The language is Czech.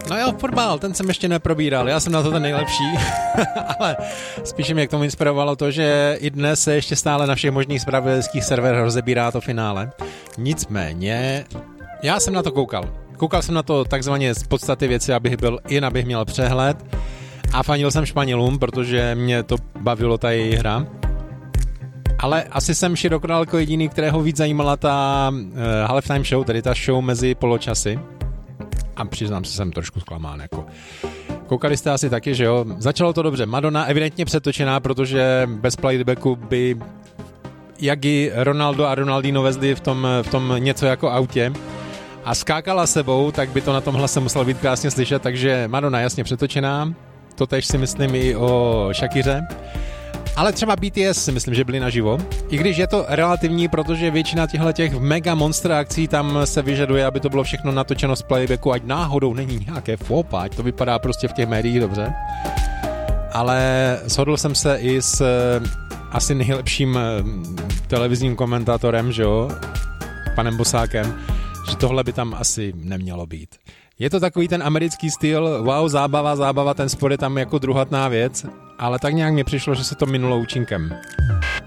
No jo, fotbal, ten jsem ještě neprobíral, já jsem na to ten nejlepší, ale spíše mě k tomu inspirovalo to, že i dnes se ještě stále na všech možných zpravodajských serverech rozebírá to finále. Nicméně, já jsem na to koukal. Koukal jsem na to takzvaně z podstaty věci, abych měl přehled a fandil jsem Španělům, protože mě to bavilo ta její hra. Ale asi jsem širokodálko jediný, kterého víc zajímala ta halftime show, tedy ta show mezi poločasy. A přiznám se, jsem trošku zklamán. Jako. Koukali jste asi taky, že jo? Začalo to dobře. Madonna evidentně přetočená, protože bez playbacku by jak i Ronaldo a Ronaldinho vezli v tom něco jako autě a skákala sebou, tak by to na tom hlase muselo být krásně slyšet, takže Madonna jasně přetočená. To tež si myslím i o Shakiře. Ale třeba BTS si myslím, že byli naživo. I když je to relativní, protože většina těch mega monster akcí tam se vyžaduje, aby to bylo všechno natočeno z playbacku, ať náhodou není nějaké fópa, ať to vypadá prostě v těch médiích dobře. Ale shodl jsem se i s asi nejlepším televizním komentátorem, že jo, panem Bosákem, že tohle by tam asi nemělo být. Je to takový ten americký styl, wow, zábava, ten sport je tam jako druhotná věc, ale tak nějak mi přišlo, že se to minulo účinkem.